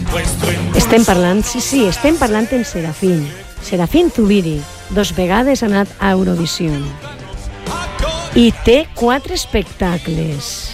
Estem parlant, sí, estem parlant en Serafín. Serafín Zubiri, 2 vegades ha anat a Eurovision. I té 4 espectacles.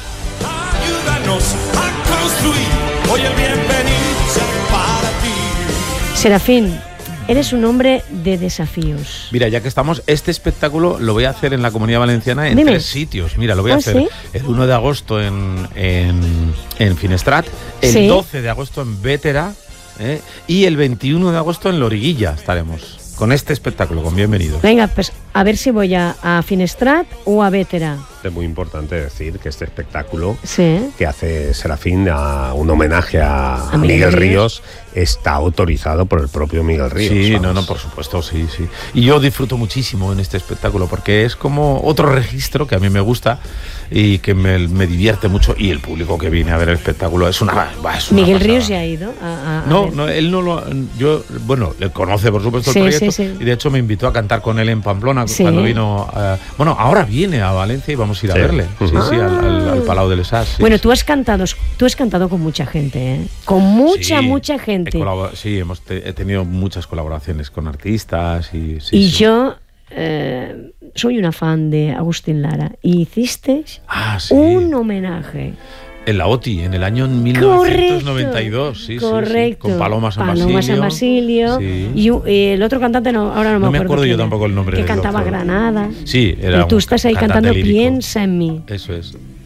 Serafín, eres un hombre de desafíos. Mira, ya que estamos, este espectáculo lo voy a hacer en la Comunidad Valenciana en 3 sitios. Mira, lo voy a hacer ¿sí? el 1 de agosto en Finestrat, el ¿Sí? 12 de agosto en Bétera, y el 21 de agosto en Loriguilla estaremos con este espectáculo, con Bienvenidos. Venga, pues a ver si voy a Finestrat o a Bétera. Es muy importante decir que este espectáculo Sí. que hace Serafín, un homenaje a Miguel Ríos, está autorizado por el propio Miguel Ríos. Sí, ¿sabes? no, por supuesto, sí. Y yo disfruto muchísimo en este espectáculo porque es como otro registro que a mí me gusta y que me divierte mucho, y el público que viene a ver el espectáculo es una Miguel pasada. Ríos ya ha ido a No, él no lo... le conoce, por supuesto, el proyecto, sí. y de hecho me invitó a cantar con él en Pamplona Sí. cuando vino... ahora viene a Valencia y vamos a ir a verle. Sí, al Palau de les Arts. Sí. Bueno, tú has cantado con mucha gente, ¿eh? Con mucha gente. He tenido muchas colaboraciones con artistas y yo soy una fan de Agustín Lara. Y hiciste sí. un homenaje. En la OTI, en el año 1992. Sí, correcto. con Paloma San Basilio. Sí. Y el otro cantante, ahora no me acuerdo yo tampoco el nombre que del cantaba otro. Granada. Sí, era y tú estás ahí cantando lírico. Piensa en mí. Eso es.